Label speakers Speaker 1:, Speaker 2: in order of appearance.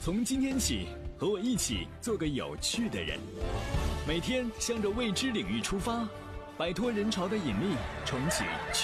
Speaker 1: 从今天起，和我一起做个有趣的人，每天向着未知领域出发，摆脱人潮的引力，重启